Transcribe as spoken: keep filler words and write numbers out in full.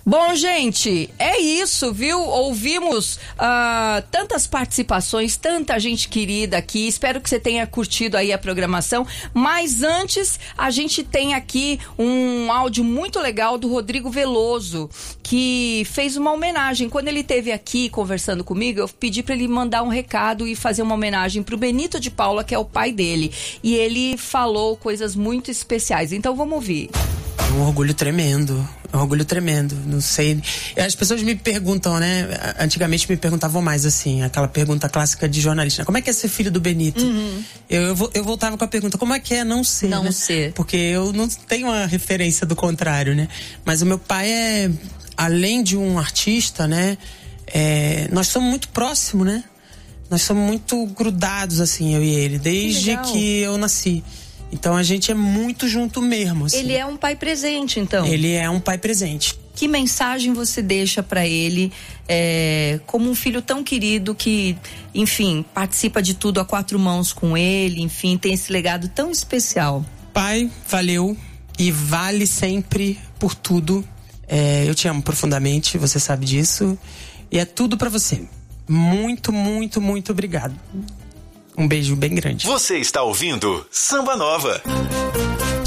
Bom, gente, é isso, viu? Ouvimos uh, tantas participações, tanta gente querida aqui. Espero que você tenha curtido aí a programação. Mas antes, a gente tem aqui um áudio muito legal do Rodrigo Veloso, que fez uma homenagem. Quando ele esteve aqui conversando comigo, eu pedi para ele mandar um recado e fazer uma homenagem pro Benito de Paula, que é o pai dele. E ele falou coisas muito especiais. Então vamos ouvir. É um orgulho tremendo, é um orgulho tremendo, não sei, as pessoas me perguntam, né, antigamente me perguntavam mais assim, aquela pergunta clássica de jornalista, como é que é ser filho do Benito? Uhum. Eu, eu, eu voltava com a pergunta, como é que é não ser, Não né? ser. Porque eu não tenho uma referência do contrário, né, mas o meu pai é, além de um artista, né, é, nós somos muito próximos, né, nós somos muito grudados assim, eu e ele, desde que, que eu nasci. Então a gente é muito junto mesmo. Assim. Ele é um pai presente, então. Ele é um pai presente. Que mensagem você deixa pra ele, é, como um filho tão querido que, enfim, participa de tudo a quatro mãos com ele, enfim, tem esse legado tão especial? Pai, valeu e vale sempre por tudo. É, eu te amo profundamente, você sabe disso. E é tudo pra você. Muito, muito, muito obrigado. Um beijo bem grande. Você está ouvindo Samba Nova.